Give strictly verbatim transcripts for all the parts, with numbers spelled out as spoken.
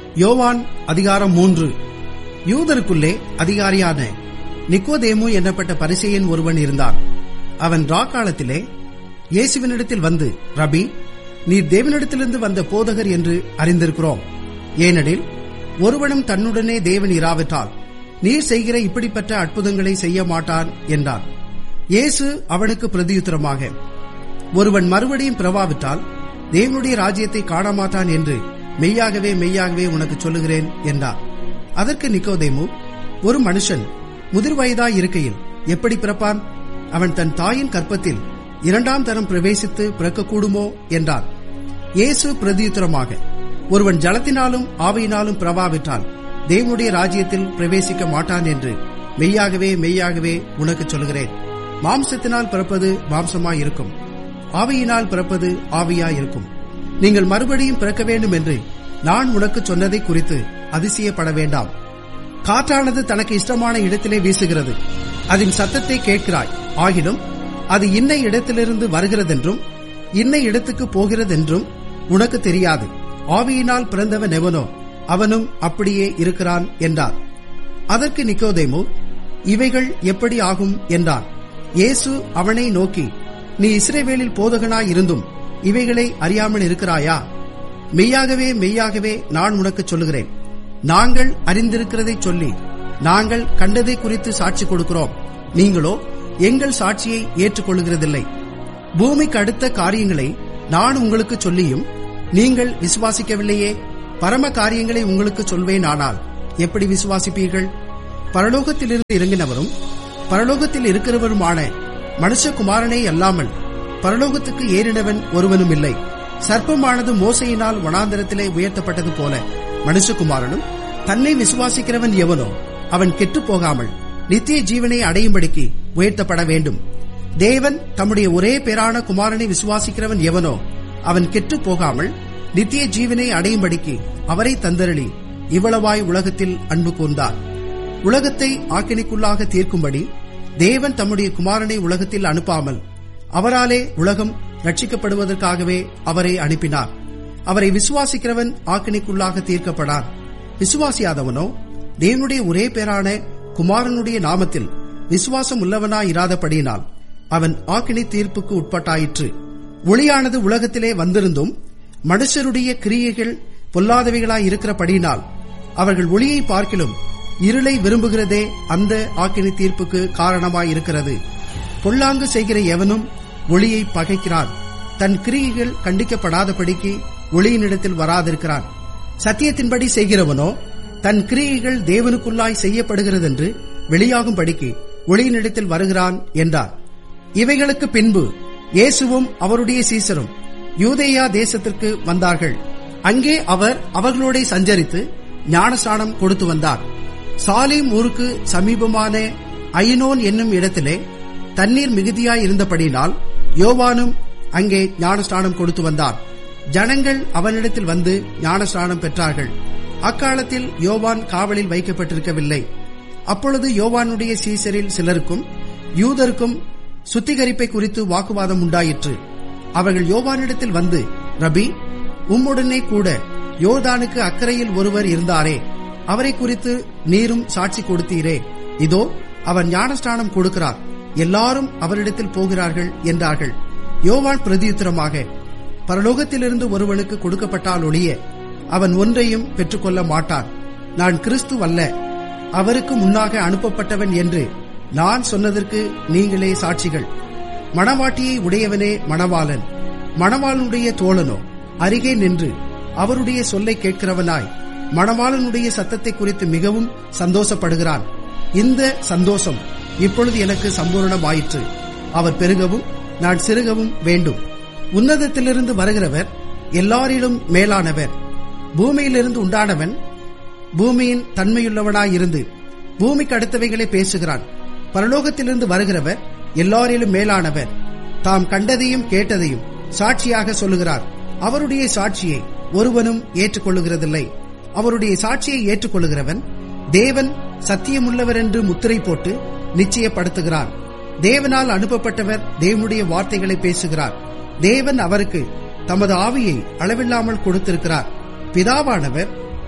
யோவான் அதிகாரம் மூன்று. யூதருக்குள்ளே அதிகாரியான நிக்கோதேமு என்னப்பட்ட பரிசேயன் ஒருவன் இருந்தான். அவன் ராக்காலத்திலே இயேசுவினிடத்தில் வந்து, ரபி, நீர் தேவனிடத்திலிருந்து வந்த போதகர் என்று அறிந்திருக்கிறோம். ஏனெனில் ஒருவனும் தன்னுடனே தேவன் இராவிட்டால் நீர் செய்கிற இப்படிப்பட்ட அற்புதங்களை செய்ய மாட்டான் என்றான். இயேசு அவனுக்கு பிரதியுத்தரமாக, ஒருவன் மறுபடியும் பிறவாவிட்டால் தேவனுடைய ராஜ்யத்தை காணமாட்டான் என்று மெய்யாகவே மெய்யாகவே உனக்கு சொல்லுகிறேன் என்றார். அதற்கு நிக்கோதேமு, ஒரு மனுஷன் முதிர் வயதாய் இருக்கையில் எப்படி பிறப்பான்? அவன் தன் தாயின் கற்பத்தில் இரண்டாம் தரம் பிரவேசித்து பிறக்கக்கூடுமோ என்றார். இயேசு பிரதியுத்தரமாக, ஒருவன் ஜலத்தினாலும் ஆவியினாலும் பிறவாவிட்டால் தேவனுடைய ராஜ்யத்தில் பிரவேசிக்க மாட்டான் என்று மெய்யாகவே மெய்யாகவே உனக்கு சொல்லுகிறேன். மாம்சத்தினால் பிறப்பது மாம்சமாயிருக்கும், ஆவியினால் பிறப்பது ஆவியாயிருக்கும். நீங்கள் மறுபடியும் பிறக்க வேண்டும் என்று நான் உனக்கு சொன்னதை குறித்து அதிசயப்பட வேண்டாம். காற்றானது தனக்கு இஷ்டமான இடத்திலே வீசுகிறது, அதன் சத்தத்தை கேட்கிறாய், ஆகிலும் அது இன்ன இடத்திலிருந்து வருகிறதென்றும் இன்ன இடத்துக்கு போகிறதென்றும் உனக்கு தெரியாது. ஆவியினால் பிறந்தவன் எவனோ அவனும் அப்படியே இருக்கிறான் என்றார். அதற்கு நிக்கோதேமு, இவைகள் எப்படி ஆகும் என்றான். இயேசு அவனை நோக்கி, நீ இஸ்ரவேலில் போதகனாய் இருந்தும் இவைகளை அறியாமல் இருக்கிறாயா? மெய்யாகவே மெய்யாகவே நான் உனக்கு சொல்லுகிறேன், நாங்கள் அறிந்திருக்கிறதை சொல்லி நாங்கள் கண்டதை குறித்து சாட்சி கொடுக்கிறோம், நீங்களோ எங்கள் சாட்சியை ஏற்றுக்கொள்கிறதில்லை. பூமிக்கு அடுத்த காரியங்களை நான் உங்களுக்கு சொல்லியும் நீங்கள் விசுவாசிக்கவில்லையே. பரம காரியங்களை உங்களுக்கு சொல்வேன், ஆனால் எப்படி விசுவாசிப்பீர்கள்? பரலோகத்திலிருந்து இறங்கினவரும் பரலோகத்தில் இருக்கிறவருமான மனுஷகுமாரனே அல்லாமல் பரலோகத்துக்கு ஏறினவன் ஒருவனும் இல்லை. சர்ப்பமானது மோசையினால் வனாந்தரத்திலே உயர்த்தப்பட்டது போல மனுஷகுமாரனும் தன்னை விசுவாசிக்கிறவன் எவனோ அவன் கெட்டுப் போகாமல் நித்திய ஜீவனை அடையும்படிக்கு உயர்த்தப்பட வேண்டும். தேவன் தம்முடைய ஒரே பேரான குமாரனை விசுவாசிக்கிறவன் எவனோ அவன் கெட்டுப் போகாமல் நித்திய ஜீவனை அடையும்படிக்கு அவரை தந்தருளி இவ்வளவாய் உலகத்தில் அன்பு கூர்ந்தார். உலகத்தை ஆக்கினைக்குள்ளாக தீர்க்கும்படி தேவன் தம்முடைய குமாரனை உலகத்தில் அனுப்பாமல் அவராலே உலகம் ரட்சிக்கப்படுவதற்காகவே அவரை அனுப்பினார். அவரை விசுவாசிக்கிறவன் ஆக்கினைக்குள்ளாக தீர்க்கப்படான். விசுவாசியாதவனோ தேவனுடைய ஒரே பேரான குமாரனுடைய நாமத்தில் விசுவாசம் உள்ளவனாயிராதபடியினால் அவன் ஆக்கினை தீர்ப்புக்கு உட்பட்டாயிற்று. ஒளியானது உலகத்திலே வந்திருந்தும் மனுஷருடைய கிரியைகள் பொல்லாதவைகளாய் இருக்கிறபடியினால் அவர்கள் ஒளியை பார்க்கிலும் இருளை விரும்புகிறதே அந்த ஆக்கினை தீர்ப்புக்கு காரணமாயிருக்கிறது. பொல்லாங்கு செய்கிற எவனும் ஒளியை பகைக்கிறான், தன் கிரியைகள் கண்டிக்கப்படாதபடிக்கு ஒளியினிடத்தில் வராதிருக்கிறான். சத்தியத்தின்படி செய்கிறவனோ தன் கிரியைகள் தேவனுக்குள்ளாய் செய்யப்படுகிறதென்று வெளியாகும்படிக்கு ஒளியினிடத்தில் வருகிறான் என்றார். இவைகளுக்கு பின்பு இயேசுவும் அவருடைய சீசரும் யூதேயா தேசத்திற்கு வந்தார்கள். அங்கே அவர் அவர்களோட சஞ்சரித்து ஞானஸ்நானம் கொடுத்து வந்தார். சாலேம் ஊருக்கு சமீபமான ஐனோன் என்னும் இடத்திலே தண்ணீர் மிகுதியாய் இருந்தபடியினால் யோவானும் அங்கே ஞானஸ்நானம் கொடுத்து வந்தார். ஜனங்கள் அவனிடத்தில் வந்து ஞானஸ்நானம் பெற்றார்கள். அக்காலத்தில் யோவான் காவலில் வைக்கப்பட்டிருக்கவில்லை. அப்பொழுது யோவானுடைய சீசரில் சிலருக்கும் யூதருக்கும் சுத்திகரிப்பை குறித்து வாக்குவாதம் உண்டாயிற்று. அவர்கள் யோவானிடத்தில் வந்து, ரபி, உம்முடனே கூட யோர்தானுக்கு அக்கறையில் ஒருவர் இருந்தாரே, அவரை குறித்து நீரும் சாட்சி கொடுத்தீரே, இதோ அவர் ஞானஸ்நானம் கொடுக்கிறார், எல்லாரும் அவரிடத்தில் போகிறார்கள் என்றார்கள். யோவான் பிரதியுத்தரமாக, பரலோகத்திலிருந்து ஒருவனுக்கு கொடுக்கப்பட்டால் ஒழிய அவன் ஒன்றையும் பெற்றுக்கொள்ள மாட்டான். நான் கிறிஸ்து அல்ல, அவருக்கு முன்னாக அனுப்பப்பட்டவன் என்று நான் சொன்னதற்கு நீங்களே சாட்சிகள். மணவாட்டியை உடையவனே மணவாளன், மணவாளனுடைய தோழனோ அருகே நின்று அவருடைய சொல்லை கேட்கிறவனாய் மணவாளனுடைய சத்தத்தை குறித்து மிகவும் சந்தோஷப்படுகிறான். இந்த சந்தோஷம் இப்பொழுது எனக்கு சம்பூர்ணமாயிற்று. அவர் பெருகவும் நான் சிறுகவும் வேண்டும். உன்னதத்திலிருந்து வருகிறவர் எல்லாரிலும் மேலானவர். பூமியிலிருந்து உண்டானவன் பூமியின் தன்மையுள்ளவனாயிருந்து பூமிக்கு அடுத்தவைகளை பேசுகிறான். பரலோகத்திலிருந்து வருகிறவர் எல்லாரிலும் மேலானவர். தாம் கண்டதையும் கேட்டதையும் சாட்சியாக சொல்லுகிறார். அவருடைய சாட்சியை ஒருவனும் ஏற்றுக்கொள்ளுகிறதில்லை. அவருடைய சாட்சியை ஏற்றுக்கொள்ளுகிறவன் தேவன் சத்தியமுள்ளவர் என்று முத்திரை போட்டு நிச்சயப்படுத்துகிறார். தேவனால் அனுப்பப்பட்டவர் தேவனுடைய வார்த்தைகளை பேசுகிறார். தேவன் அவருக்கு தமது ஆவியை அளவில்லாமல் கொடுத்திருக்கிறார். பிதாவானவர்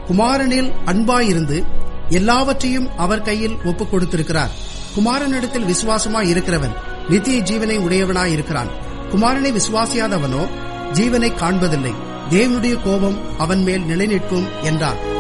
குமாரனில் அன்பாயிருந்து எல்லாவற்றையும் அவர் கையில் ஒப்புக் கொடுத்திருக்கிறார். குமாரனிடத்தில் விசுவாசமாய் இருக்கிறவன் நித்திய ஜீவனை உடையவனாய் இருக்கிறான். குமாரனை விசுவாசியாதவனோ ஜீவனை காண்பதில்லை, தேவனுடைய கோபம் அவன் மேல் நிலைநிற்கும் என்றார்.